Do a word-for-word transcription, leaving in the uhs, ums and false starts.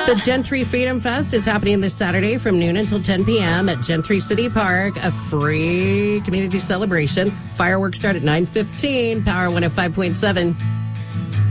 The Gentry Freedom Fest is happening this Saturday from noon until ten p.m. at Gentry City Park, a free community celebration. Fireworks start at nine fifteen. Power one oh five point seven.